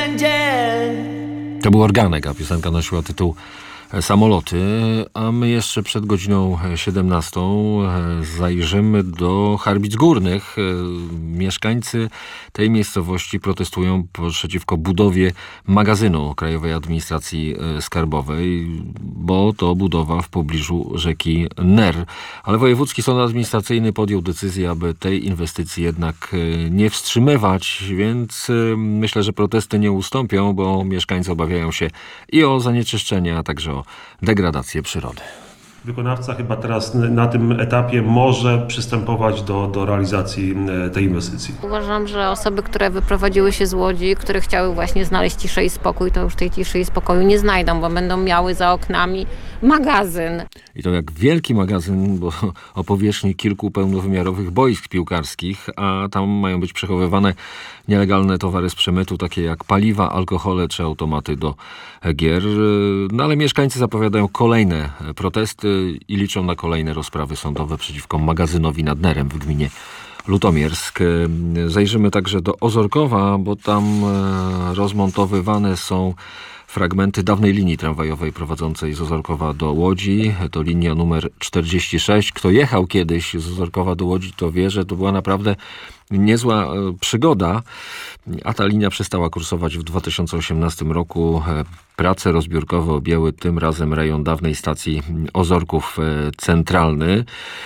To był Organek, a piosenka nosiła tytuł Samoloty, a my jeszcze przed godziną 17 zajrzymy do Charbic Górnych. Mieszkańcy tej miejscowości protestują przeciwko budowie magazynu Krajowej Administracji Skarbowej, bo to budowa w pobliżu rzeki Ner. Ale Wojewódzki Sąd Administracyjny podjął decyzję, aby tej inwestycji jednak nie wstrzymywać, więc myślę, że protesty nie ustąpią, bo mieszkańcy obawiają się i o zanieczyszczenie, a także o degradację przyrody. Wykonawca chyba teraz na tym etapie może przystępować do realizacji tej inwestycji. Uważam, że osoby, które wyprowadziły się z Łodzi, które chciały właśnie znaleźć ciszę i spokój, to już tej ciszy i spokoju nie znajdą, bo będą miały za oknami magazyn. I to jak wielki magazyn, bo o powierzchni kilku pełnowymiarowych boisk piłkarskich, a tam mają być przechowywane nielegalne towary z przemytu, takie jak paliwa, alkohole czy automaty do gier. No ale mieszkańcy zapowiadają kolejne protesty i liczą na kolejne rozprawy sądowe przeciwko magazynowi nad Nerem w gminie Lutomiersk. Zajrzymy także do Ozorkowa, bo tam rozmontowywane są fragmenty dawnej linii tramwajowej prowadzącej z Ozorkowa do Łodzi. To linia numer 46. Kto jechał kiedyś z Ozorkowa do Łodzi, to wie, że to była naprawdę niezła przygoda, a ta linia przestała kursować w 2018 roku. Prace rozbiórkowe objęły tym razem rejon dawnej stacji Ozorków Centralny.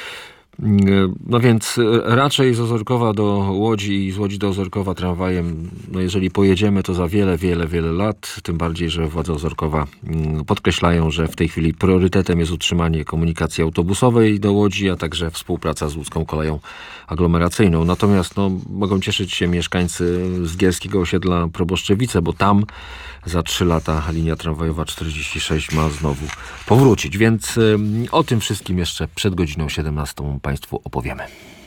No więc raczej z Ozorkowa do Łodzi i z Łodzi do Ozorkowa tramwajem, no jeżeli pojedziemy, to za wiele lat, tym bardziej, że władze Ozorkowa podkreślają, że w tej chwili priorytetem jest utrzymanie komunikacji autobusowej do Łodzi, a także współpraca z łódzką koleją aglomeracyjną. Natomiast mogą cieszyć się mieszkańcy z gierskiego osiedla Proboszczewice, bo tam za 3 lata linia tramwajowa 46 ma znowu powrócić. Więc o tym wszystkim jeszcze przed godziną 17 Państwu opowiemy.